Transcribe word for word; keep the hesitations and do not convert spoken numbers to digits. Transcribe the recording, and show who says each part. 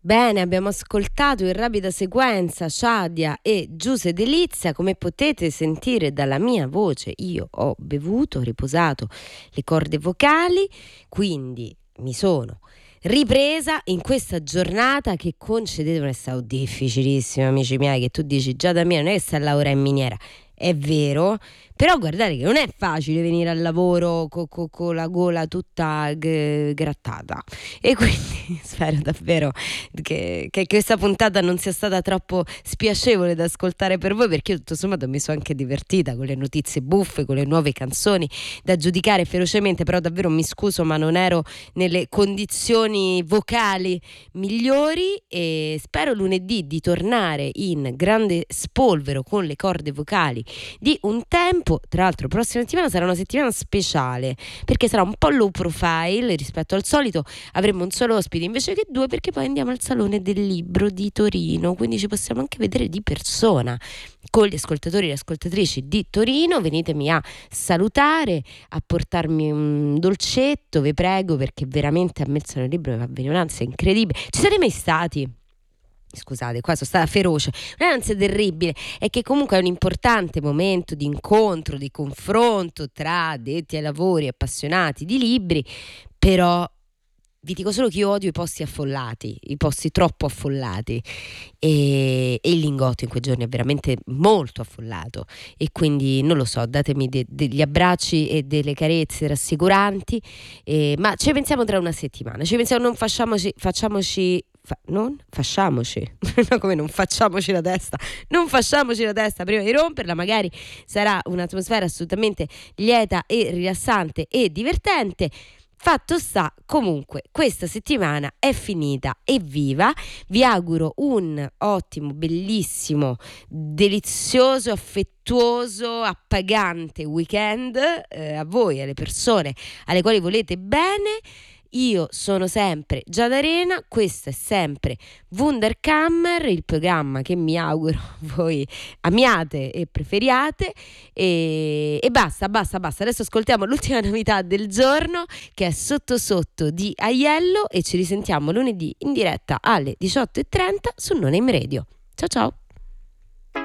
Speaker 1: Bene, abbiamo ascoltato in rapida sequenza Shadia e Giuse Delizia. Come potete sentire dalla mia voce, io ho bevuto, ho riposato le corde vocali, quindi mi sono ripresa in questa giornata che, concedetemi, è stata difficilissima, amici miei, che tu dici già da me non è che stai a lavorare in miniera. È vero, però guardate che non è facile venire al lavoro con co- co la gola tutta g- grattata, e quindi spero davvero che, che questa puntata non sia stata troppo spiacevole da ascoltare per voi, perché io tutto sommato mi sono anche divertita con le notizie buffe, con le nuove canzoni da giudicare ferocemente, però davvero mi scuso ma non ero nelle condizioni vocali migliori, e spero lunedì di tornare in grande spolvero con le corde vocali di un tempo. Tra l'altro prossima settimana sarà una settimana speciale perché sarà un po' low profile rispetto al solito, avremo un solo ospite invece che due, perché poi andiamo al Salone del Libro di Torino, quindi ci possiamo anche vedere di persona con gli ascoltatori e le ascoltatrici di Torino. Venitemi a salutare, a portarmi un dolcetto, vi prego, perché veramente a me il Salone del Libro mi fa venire un'ansia incredibile. Ci siete mai stati? Scusate, qua sono stata feroce. Non è un'ansia terribile, è che comunque è un importante momento di incontro, di confronto tra addetti ai lavori, appassionati di libri, però vi dico solo che io odio i posti affollati, i posti troppo affollati, e, e il Lingotto in quei giorni è veramente molto affollato, e quindi non lo so, datemi de- degli abbracci e delle carezze rassicuranti, eh, ma ci pensiamo tra una settimana, ci pensiamo, non facciamoci, facciamoci Fa- non facciamoci no, come non facciamoci la testa non facciamoci la testa prima di romperla. Magari sarà un'atmosfera assolutamente lieta e rilassante e divertente. Fatto sta, comunque questa settimana è finita, evviva, vi auguro un ottimo, bellissimo, delizioso, affettuoso, appagante weekend, eh, a voi, alle persone alle quali volete bene. Io sono sempre Giada Arena, questo è sempre Wunderkammer, il programma che mi auguro voi amiate e preferiate, e, e basta, basta, basta. Adesso ascoltiamo l'ultima novità del giorno, che è Sotto Sotto di Aiello, e ci risentiamo lunedì in diretta alle diciotto e trenta su Non Name Radio. Ciao ciao!